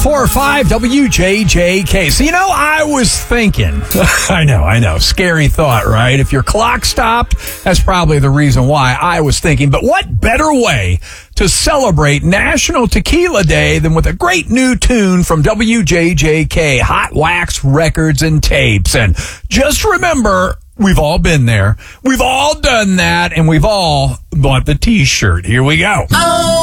104.5 WJJK. So, I was thinking, I know, scary thought, right? If your clock stopped, that's probably the reason why I was thinking. But what better way to celebrate National Tequila Day than with a great new tune from WJJK, Hot Wax Records and Tapes. And just remember, we've all been there. We've all done that, and we've all bought the T-shirt. Here we go. Oh.